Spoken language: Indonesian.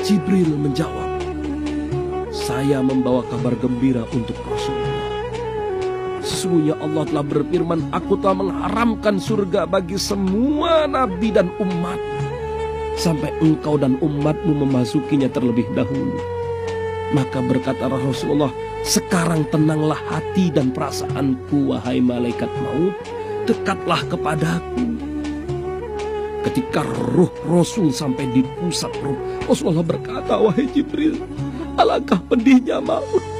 Jibril menjawab, saya membawa kabar gembira untuk Rasulullah. Sesungguhnya Allah telah berfirman, aku telah mengharamkan surga bagi semua nabi dan umat, sampai engkau dan umatmu memasukinya terlebih dahulu. Maka berkata Rasulullah, sekarang tenanglah hati dan perasaanku, wahai malaikat maut, dekatlah kepadaku. Ketika ruh Rasul sampai di pusat ruh, Rasulullah berkata, wahai Jibril, alangkah pedihnya maut.